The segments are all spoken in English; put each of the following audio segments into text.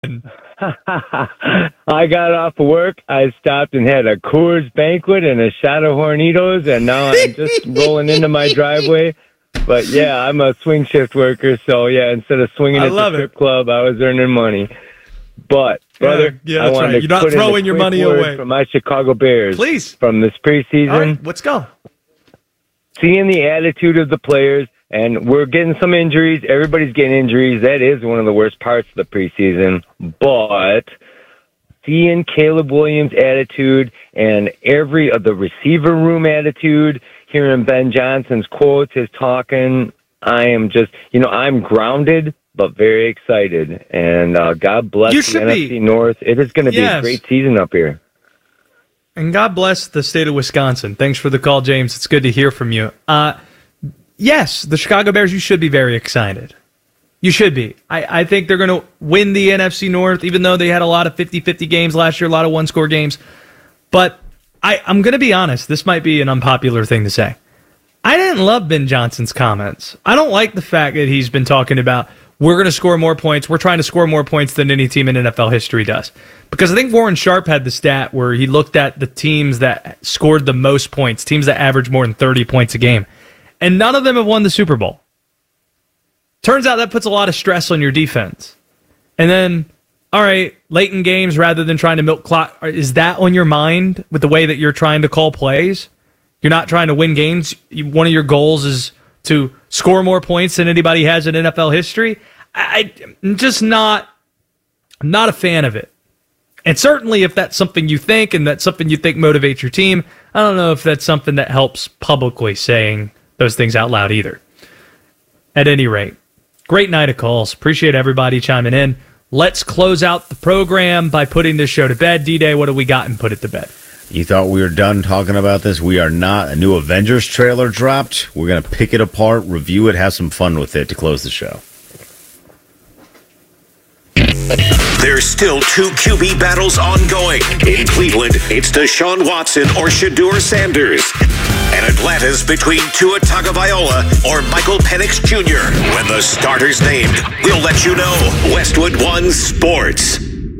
I got off of work. I stopped and had a Coors Banquet and a shot of Hornitos, and now I'm just rolling into my driveway. But, yeah, I'm a swing shift worker, so, yeah, instead of swinging at the strip club, I was earning money. But, brother, yeah, I wanted to You're not put throwing your money away. From my Chicago Bears. Please. From this preseason. All right, let's go. Seeing the attitude of the players, and we're getting some injuries. Everybody's getting injuries. That is one of the worst parts of the preseason. But seeing Caleb Williams' attitude and every of the receiver room attitude, hearing Ben Johnson's quotes, his talking, I am just, I'm grounded, but very excited. And God bless the NFC North. It is going to be a great season up here. And God bless the state of Wisconsin. Thanks for the call, James. It's good to hear from you. Yes, the Chicago Bears, you should be very excited. You should be. I think they're going to win the NFC North, even though they had a lot of 50-50 games last year, a lot of one-score games. But I'm going to be honest. This might be an unpopular thing to say. I didn't love Ben Johnson's comments. I don't like the fact that he's been talking about, we're going to score more points. We're trying to score more points than any team in NFL history does. Because I think Warren Sharp had the stat where he looked at the teams that scored the most points, teams that average more than 30 points a game. And none of them have won the Super Bowl. Turns out that puts a lot of stress on your defense. And then, all right, late in games, rather than trying to milk clock, is that on your mind with the way that you're trying to call plays? You're not trying to win games. One of your goals is to score more points than anybody has in NFL history. I'm just not a fan of it. And certainly if that's something you think and that's something you think motivates your team, I don't know if that's something that helps publicly saying those things out loud either. At any rate, great night of calls. Appreciate everybody chiming in. Let's close out the program by putting this show to bed. D-Day, what do we got and put it to bed? You thought we were done talking about this? We are not. A new Avengers trailer dropped. We're going to pick it apart, review it, have some fun with it to close the show. There's still two QB battles ongoing. In Cleveland, it's Deshaun Watson or Shedeur Sanders. And Atlanta's between Tua Tagovailoa or Michael Penix Jr. When the starter's named, we'll let you know. Westwood One Sports.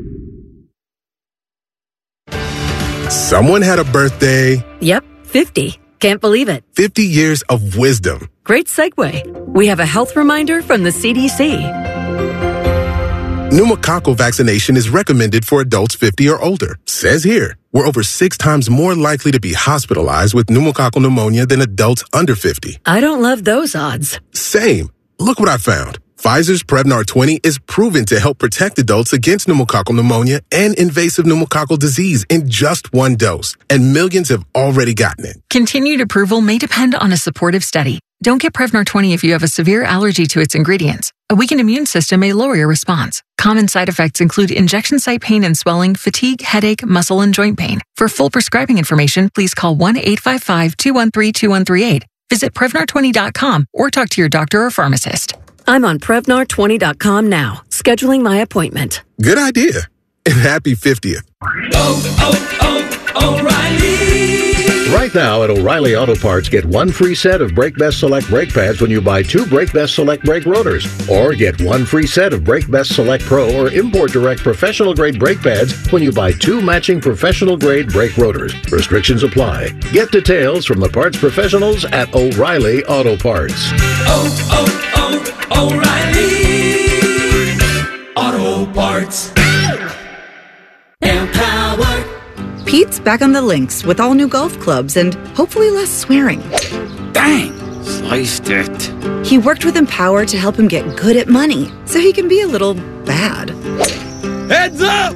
Someone had a birthday. Yep, 50. Can't believe it. 50 years of wisdom. Great segue. We have a health reminder from the CDC. Pneumococcal vaccination is recommended for adults 50 or older. Says here, we're over 6 times more likely to be hospitalized with pneumococcal pneumonia than adults under 50. I don't love those odds. Same. Look what I found. Pfizer's Prevnar 20 is proven to help protect adults against pneumococcal pneumonia and invasive pneumococcal disease in just 1 dose, and millions have already gotten it. Continued approval may depend on a supportive study. Don't get Prevnar 20 if you have a severe allergy to its ingredients. A weakened immune system may lower your response. Common side effects include injection site pain and swelling, fatigue, headache, muscle, and joint pain. For full prescribing information, please call 1-855-213-2138. Visit Prevnar20.com or talk to your doctor or pharmacist. I'm on Prevnar20.com now, scheduling my appointment. Good idea. And happy 50th. O'Reilly. Right now at O'Reilly Auto Parts, get 1 free set of Brake Best Select brake pads when you buy 2 Brake Best Select brake rotors. Or get 1 free set of Brake Best Select Pro or Import Direct professional grade brake pads when you buy 2 matching professional grade brake rotors. Restrictions apply. Get details from the parts professionals at O'Reilly Auto Parts. O'Reilly Auto Parts. Empowered. Pete's back on the links with all new golf clubs and hopefully less swearing. Dang, sliced it. He worked with Empower to help him get good at money so he can be a little bad. Heads up!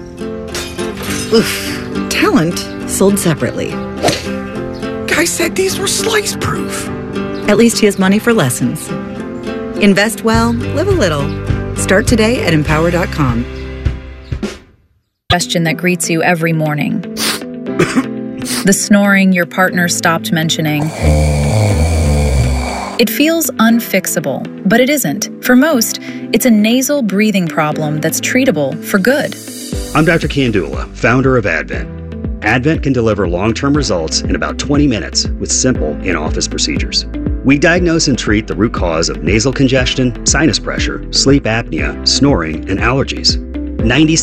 Oof. Talent sold separately. Guy said these were slice proof. At least he has money for lessons. Invest well, live a little. Start today at Empower.com. Question that greets you every morning. The snoring your partner stopped mentioning. It feels unfixable, but it isn't. For most, it's a nasal breathing problem that's treatable for good. I'm Dr. Kandula, founder of Advent. Advent can deliver long-term results in about 20 minutes with simple in-office procedures. We diagnose and treat the root cause of nasal congestion, sinus pressure, sleep apnea, snoring, and allergies. 96